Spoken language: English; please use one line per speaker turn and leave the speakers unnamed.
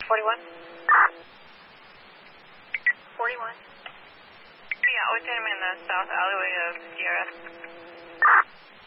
41. 41.
Yeah, within him in the south alleyway of Sierra.